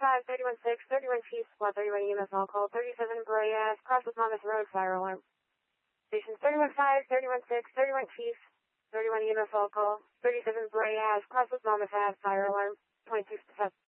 5, 31-6, 31 Chiefs, squad 31 EMS on call, 37 Boreas, cross with Monmouth Road, fire alarm. Stations 31-5, 31-6, 31 Chiefs, 31 EMS on call, 37 Boreas, cross with Monmouth Ave, fire alarm, 22 suspect.